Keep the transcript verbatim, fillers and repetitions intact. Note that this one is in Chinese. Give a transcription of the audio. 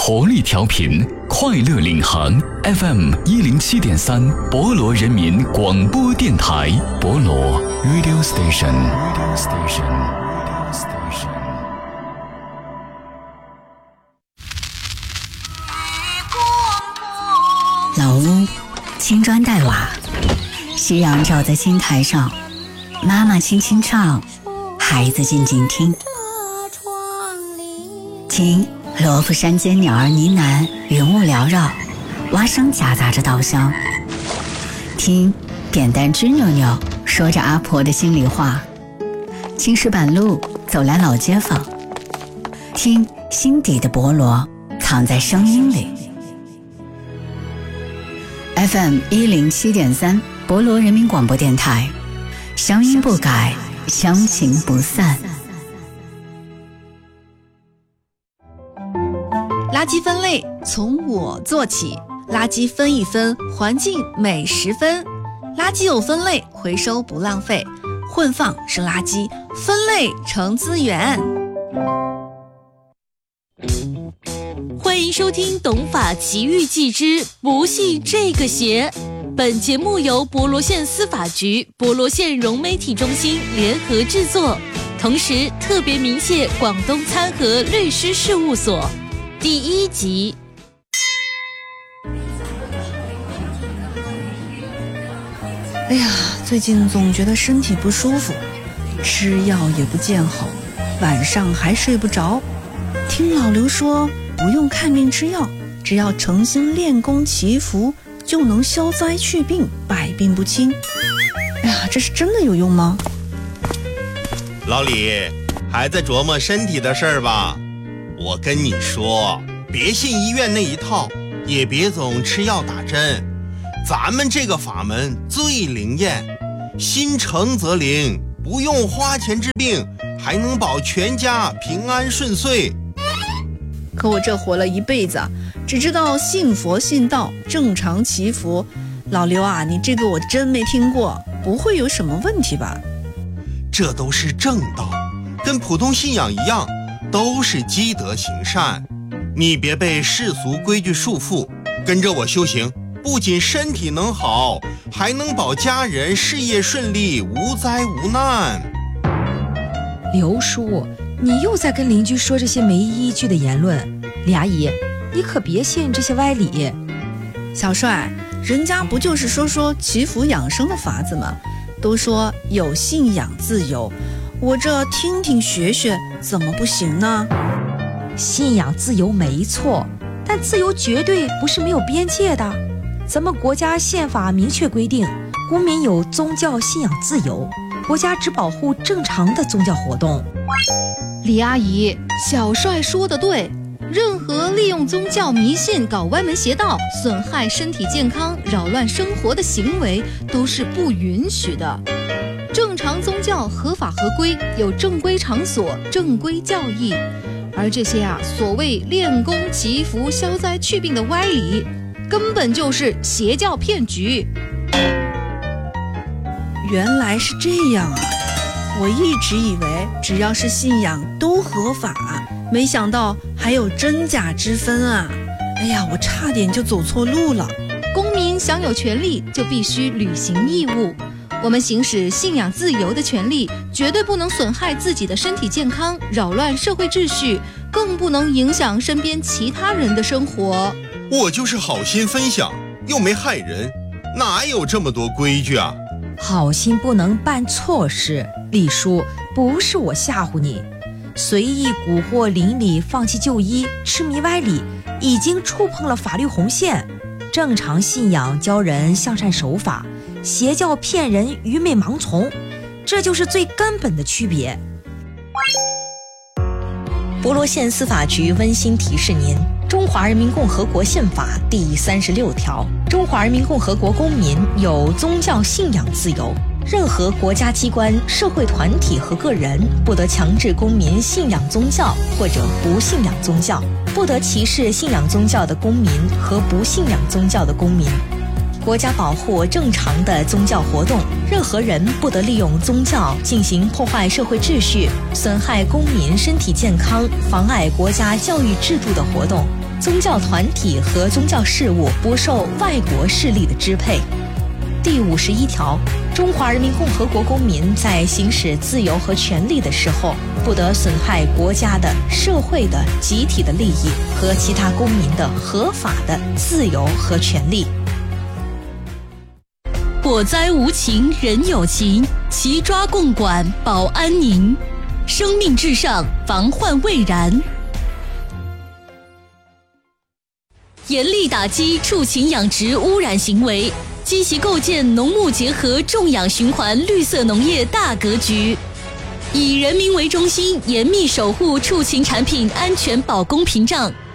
活力调频，快乐领航 F M 一零七点三，博罗人民广播电台，博罗 Radio Station。Radio Station。Radio Station。 老屋，青砖黛瓦，夕阳照在青苔上，妈妈轻轻唱，孩子静静听。听罗浮山间鸟儿呢喃，云雾缭绕，蛙声夹杂着稻香。听扁担吱扭扭，说着阿婆的心里话。青石板路，走来老街坊。听心底的博罗，藏在声音里。F M 一零七点三，博罗人民广播电台，乡音不改，乡情不散。 垃圾分类从我做起，垃圾分一分，环境美十分。垃圾有分类，回收不浪费，混放是垃圾，分类成资源。 欢迎收听《懂法奇遇记之不信这个邪》。本节目由博罗县司法局、博罗县融媒体中心联合制作，同时特别鸣谢广东参和律师事务所。第一集。 哎呀，最近总觉得身体不舒服，吃药也不见好，晚上还睡不着。听老刘说，不用看病吃药，只要诚心练功祈福，就能消灾去病，百病不侵。哎呀，这是真的有用吗？ 老李，还在琢磨身体的事儿吧？我跟你说，别信医院那一套，也别总吃药打针。咱们这个法门最灵验，心诚则灵，不用花钱治病，还能保全家平安顺遂。 可我这活了一辈子，只知道信佛信道，正常祈福。老刘啊，你这个我真没听过，不会有什么问题吧？ 这都是正道，跟普通信仰一样，都是积德行善。你别被世俗规矩束缚，跟着我修行，不仅身体能好，还能保家人事业顺利，无灾无难。 刘叔，你又在跟邻居说这些没依据的言论。李阿姨，你可别信这些歪理。 小帅，人家不就是说说祈福养生的法子吗？都说有信仰自由，我这听听学学，怎么不行呢？ 信仰自由没错，但自由绝对不是没有边界的。咱们国家宪法明确规定，公民有宗教信仰自由，国家只保护正常的宗教活动。 李阿姨，小帅说的对，任何利用宗教迷信搞歪门邪道，损害身体健康，扰乱生活的行为都是不允许的。正常宗教合法合规，有正规场所、正规教义，而这些啊所谓练功祈福消灾去病的歪理，根本就是邪教骗局。 原来是这样啊，我一直以为只要是信仰都合法，没想到还有真假之分啊！哎呀，我差点就走错路了。 公民享有权利，就必须履行义务。我们行使信仰自由的权利，绝对不能损害自己的身体健康，扰乱社会秩序，更不能影响身边其他人的生活。 我就是好心分享，又没害人，哪有这么多规矩啊？ 好心不能办错事，李叔，不是我吓唬你。随意蛊惑邻里，放弃就医，痴迷歪理，已经触碰了法律红线。正常信仰教人向善守法，邪教骗人愚昧盲从，这就是最根本的区别。 博罗县司法局温馨提示您：中华人民共和国宪法第三十六条，中华人民共和国公民有宗教信仰自由。任何国家机关、社会团体和个人不得强制公民信仰宗教或者不信仰宗教，不得歧视信仰宗教的公民和不信仰宗教的公民。国家保护正常的宗教活动，任何人不得利用宗教进行破坏社会秩序、损害公民身体健康、妨碍国家教育制度的活动。 宗教团体和宗教事务不受外国势力的支配。第五十一条，中华人民共和国公民在行使自由和权利的时候，不得损害国家的、社会的、集体的利益和其他公民的合法的自由和权利。 火灾无情人有情，齐抓共管保安宁，生命至上，防患未然。严厉打击畜禽养殖污染行为，积极构建农牧结合种养循环绿色农业大格局，以人民为中心，严密守护畜禽产品安全保供屏障，